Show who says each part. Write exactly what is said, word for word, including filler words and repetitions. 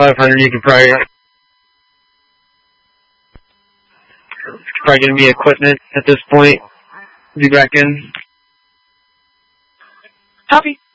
Speaker 1: five hundred, you could probably, probably gonna be equipment at this point. Be back in.
Speaker 2: Copy.